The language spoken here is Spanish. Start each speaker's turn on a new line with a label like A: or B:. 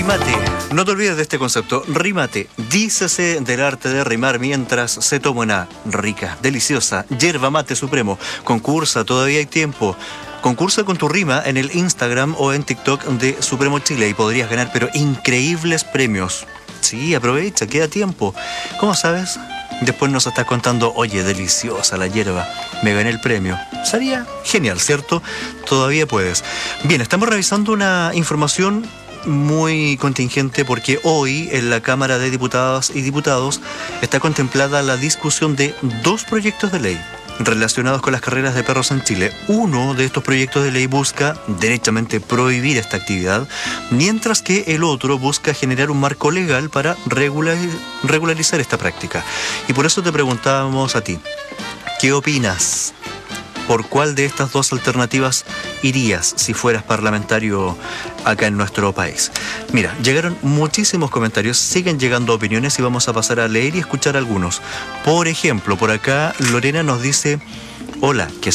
A: Rimate. No te olvides de este concepto. Rimate. Dícese del arte de rimar mientras se toma una rica, deliciosa yerba mate supremo. Concursa, todavía hay tiempo. Concursa con tu rima en el Instagram o en TikTok de Supremo Chile y podrías ganar, pero increíbles premios. Sí, aprovecha, queda tiempo. ¿Cómo sabes? Después nos estás contando, oye, deliciosa la hierba, me gané el premio. Sería genial, ¿cierto? Todavía puedes. Bien, estamos revisando una información muy contingente porque hoy en la Cámara de Diputadas y Diputados está contemplada la discusión de 2 proyectos de ley relacionados con las carreras de perros en Chile. Uno de estos proyectos de ley busca derechamente prohibir esta actividad, mientras que el otro busca generar un marco legal para regularizar esta práctica. Y por eso te preguntábamos a ti, ¿qué opinas? ¿Por cuál de estas 2 alternativas irías si fueras parlamentario acá en nuestro país? Mira, llegaron muchísimos comentarios, siguen llegando opiniones y vamos a pasar a leer y escuchar algunos. Por ejemplo, por acá Lorena nos dice: hola, que